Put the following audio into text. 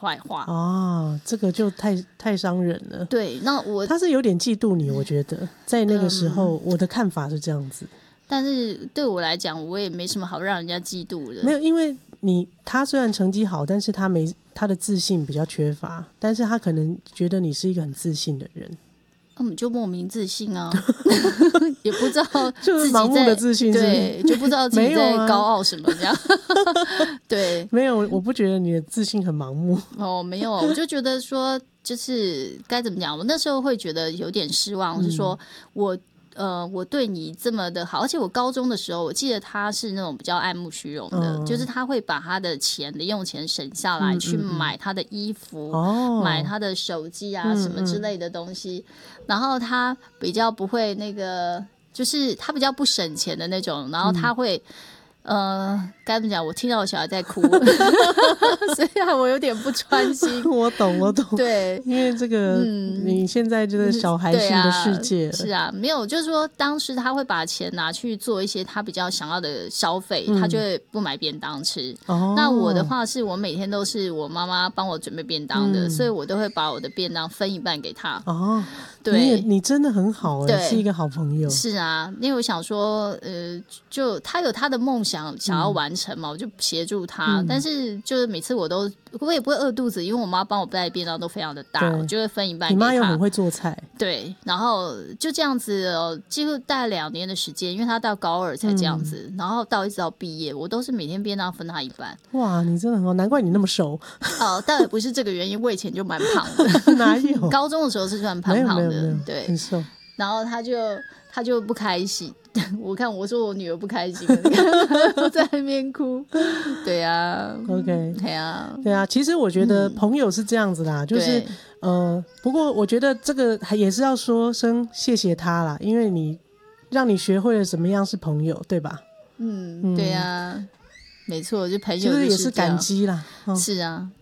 坏话。 这个就太伤人了。 对，那他是有点嫉妒你，我觉得在那个时候，我的看法是这样子。 但是对我来讲，我也没什么好让人家嫉妒的。 没有，因为他虽然成绩好，但是他的自信比较缺乏，但是他可能觉得你是一个很自信的人。 就莫名自信啊，也不知道就是盲目的自信是不是， 对，就不知道自己在高傲什么这样。对， 没有，我不觉得你的自信很盲目。 没有，我就觉得说，就是该怎么讲，我那时候会觉得有点失望，是说我对你这么的好，而且我高中的时候，我记得他是那种比较爱慕虚荣的，就是他会把他的零用钱省下来，去买他的衣服，买他的手机啊什么之类的东西，然后他比较不会那个，就是他比较不省钱的那种，然后他会。该怎么讲？我听到我小孩在哭，所以我有点不专心。 我懂。 对， 因为这个，你现在就是小孩性的世界是啊，没有，就是说当时他会把钱拿去做一些他比较想要的消费，他就会不买便当吃。那我的话是我每天都是我妈妈帮我准备便当的，所以我都会把我的便当分一半给他。对， 你真的很好是一个好朋友。 是啊，因为我想说，就他有他的梦想想要完成嘛，我就协助他。但是就是每次我也不会饿肚子，因为我妈帮我带便当都非常的大，我就会分一半给他。 你妈又很会做菜， 对，然后就这样子几乎大概2年的时间，因为他到高2才这样子，然后一直到毕业，我都是每天便当分他一半。 哇，你真的很好，难怪你那么瘦。 当然不是这个原因，我以前就蛮胖的。 哪有？ 高中的时候是算胖胖的，对， 很瘦。 然后他就不开心，我说我女儿不开心，在那边哭。对啊 ，OK， 对啊， 其实我觉得朋友是这样子啦，就是不过我觉得这个也是要说声谢谢他啦，因为你让你学会了什么样是朋友，对吧？ 对啊，没错，就朋友就是也是感激啦。 是啊，